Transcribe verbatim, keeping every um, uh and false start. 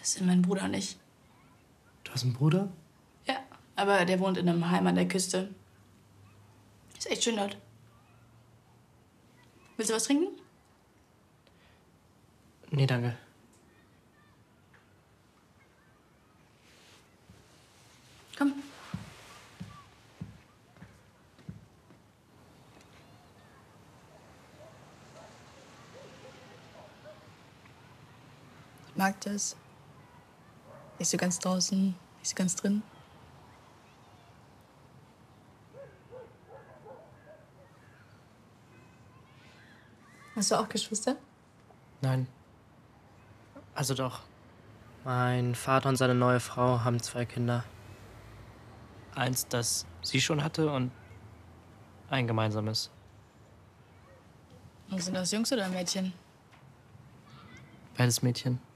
Das sind mein Bruder und ich. Du hast einen Bruder? Ja, aber der wohnt in einem Heim an der Küste. Ist echt schön dort. Willst du was trinken? Nee, danke. Komm. Ich mag das. Nicht so ganz draußen, nicht so ganz drin. Hast du auch Geschwister? Nein. Also doch. Mein Vater und seine neue Frau haben zwei Kinder. Eins, das sie schon hatte, und ein gemeinsames. Und sind das Jungs oder Mädchen? Beides Mädchen.